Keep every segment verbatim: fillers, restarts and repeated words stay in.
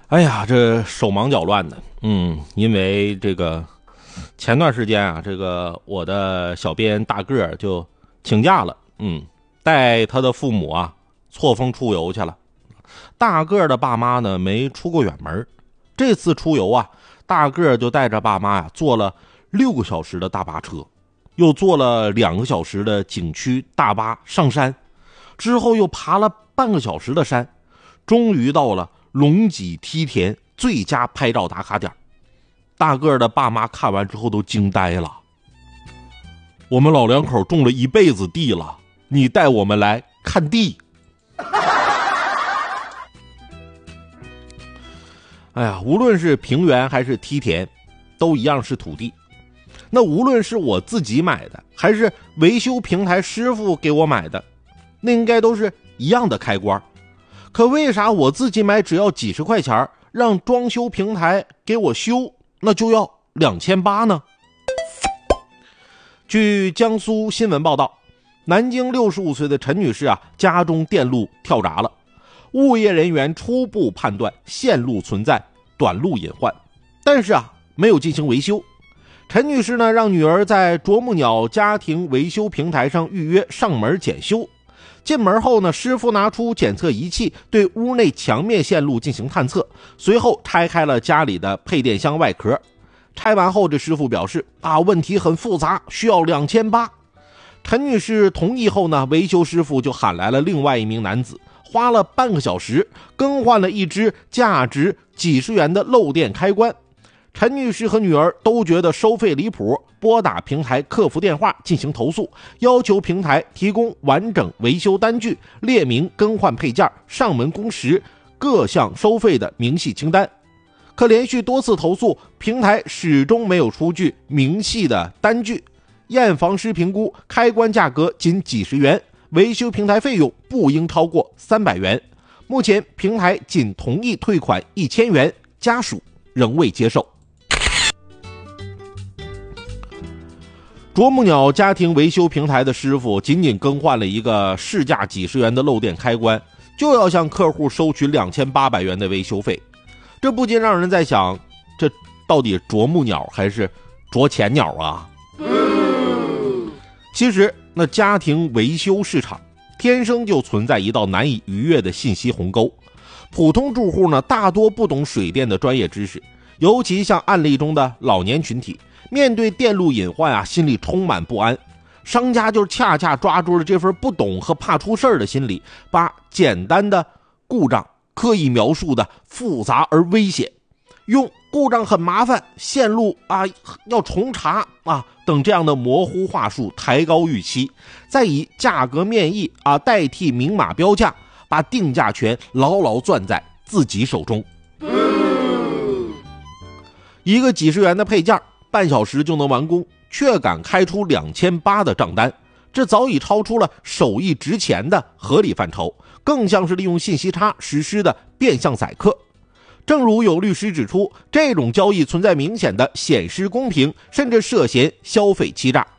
哎呀，这手忙脚乱的，嗯，因为这个前段时间啊，这个我的小编大个儿就请假了，嗯，带他的父母啊错峰出游去了。大个儿的爸妈呢没出过远门，这次出游啊，大个儿就带着爸妈呀、啊、坐了六个小时的大巴车，又坐了两个小时的景区大巴上山，之后又爬了半个小时的山，终于到了龙脊梯田最佳拍照打卡点。大个儿的爸妈看完之后都惊呆了，我们老两口种了一辈子地了，你带我们来看地。哎呀，无论是平原还是梯田都一样是土地，那无论是我自己买的还是维修平台师傅给我买的，那应该都是一样的开关。可为啥我自己买只要几十块钱，让装修平台给我修那就要两千八呢？据江苏新闻报道，南京六十五岁的陈女士啊，家中电路跳闸了，物业人员初步判断线路存在短路隐患，但是啊没有进行维修。陈女士呢，让女儿在啄木鸟家庭维修平台上预约上门检修。进门后呢，师傅拿出检测仪器对屋内墙面线路进行探测，随后拆开了家里的配电箱外壳。拆完后，这师傅表示啊，问题很复杂，需要两千八。陈女士同意后呢，维修师傅就喊来了另外一名男子，花了半个小时更换了一只价值几十元的漏电开关。陈女士和女儿都觉得收费离谱，拨打平台客服电话进行投诉，要求平台提供完整维修单据，列明更换配件、上门工时、各项收费的明细清单。可连续多次投诉，平台始终没有出具明细的单据。验房师评估，开关价格仅几十元，维修平台费用不应超过三百元。目前平台仅同意退款一千元，家属仍未接受。啄木鸟家庭维修平台的师傅仅仅更换了一个市价几十元的漏电开关，就要向客户收取两千八百元的维修费，这不禁让人在想，这到底啄木鸟还是啄钱鸟啊？其实那家庭维修市场天生就存在一道难以逾越的信息鸿沟，普通住户呢大多不懂水电的专业知识，尤其像案例中的老年群体，面对电路隐患啊，心里充满不安。商家就恰恰抓住了这份不懂和怕出事儿的心理，把简单的故障刻意描述的复杂而危险，用故障很麻烦、线路啊要重查啊等这样的模糊话术抬高预期，再以价格面议啊代替明码标价，把定价权牢牢攥在自己手中。一个几十元的配件，半小时就能完工，却敢开出两千八的账单，这早已超出了手艺值钱的合理范畴，更像是利用信息差实施的变相宰客。正如有律师指出，这种交易存在明显的显失公平，甚至涉嫌消费欺诈。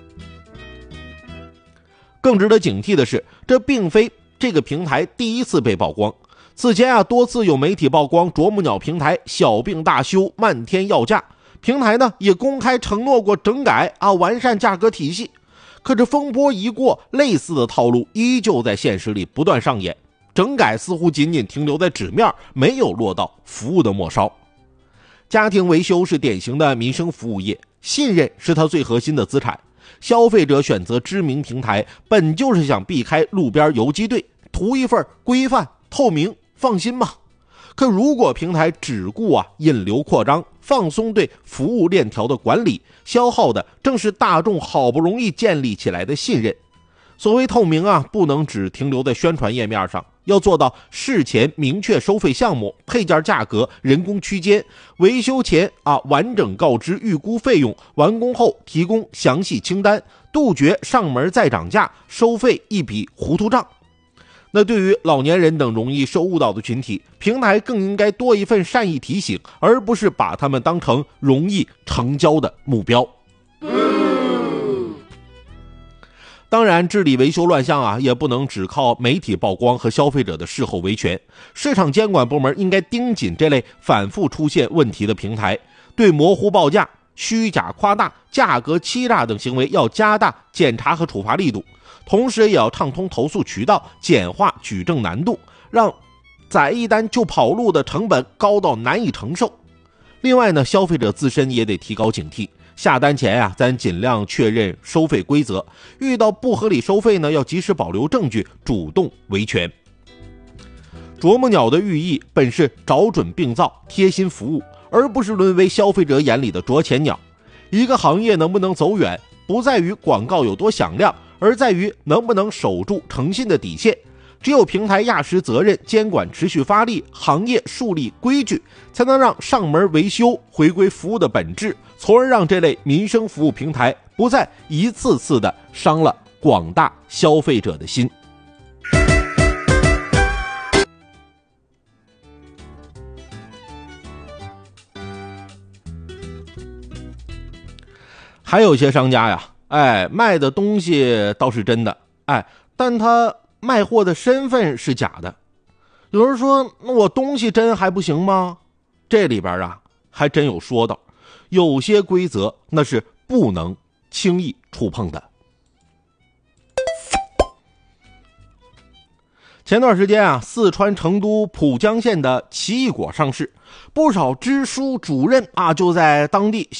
更值得警惕的是，这并非这个平台第一次被曝光。此前啊，多次有媒体曝光啄木鸟平台小病大修，漫天要价。平台呢也公开承诺过整改啊，完善价格体系。可这风波一过，类似的套路依旧在现实里不断上演。整改似乎仅仅停留在纸面，没有落到服务的末梢。家庭维修是典型的民生服务业，信任是它最核心的资产。消费者选择知名平台，本就是想避开路边游击队，图一份规范、透明、放心嘛。可如果平台只顾啊引流扩张，放松对服务链条的管理，消耗的正是大众好不容易建立起来的信任。所谓透明啊，不能只停留在宣传页面上，要做到事前明确收费项目、配件价格、人工区间，维修前啊完整告知预估费用，完工后提供详细清单，杜绝上门再涨价，收费一笔糊涂账。那对于老年人等容易受误导的群体，平台更应该多一份善意提醒，而不是把他们当成容易成交的目标。 当然，治理维修乱象啊，也不能只靠媒体曝光和消费者的事后维权。市场监管部门应该盯紧这类反复出现问题的平台，对模糊报价、虚假夸大、价格欺诈等行为要加大检查和处罚力度，同时也要畅通投诉渠道，简化举证难度，让宰一单就跑路的成本高到难以承受。另外呢，消费者自身也得提高警惕，下单前啊，咱尽量确认收费规则，遇到不合理收费呢，要及时保留证据，主动维权。啄木鸟的寓意本是找准并造、贴心服务，而不是沦为消费者眼里的啄钱鸟。一个行业能不能走远，不在于广告有多响亮，而在于能不能守住诚信的底线。只有平台压实责任，监管持续发力，行业树立规矩，才能让上门维修回归服务的本质，从而让这类民生服务平台不再一次次的伤了广大消费者的心。还有些商家呀，哎，卖的东西倒是真的，哎，但他卖货的身份是假的。有人说，那我东西真还不行吗？这里边啊，还真有说道，有些规则那是不能轻易触碰的。前段时间啊，四川成都蒲江县的奇异果上市，不少支书主任啊就在当地